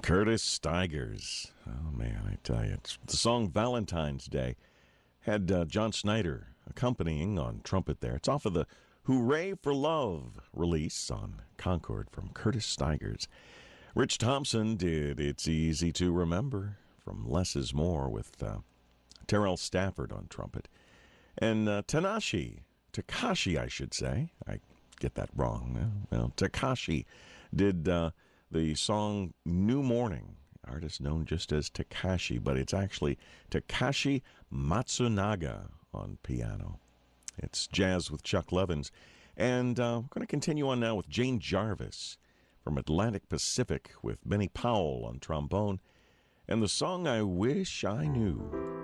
Curtis Stigers. Oh, man, I tell you. It's the song Valentine's Day had John Snyder accompanying on trumpet there. It's off of the Hooray for Love release on Concord from Curtis Stigers. Rich Thompson did It's Easy to Remember from Less is More with Terrell Stafford on trumpet. And Takashi, I should say. I get that wrong. Well, Takashi did the song New Morning, artist known just as Takashi, but it's actually Takashi Matsunaga on piano. It's jazz with Chuck Levins. And we're going to continue on now with Jane Jarvis from Atlantic Pacific with Benny Powell on trombone and the song I Wish I Knew.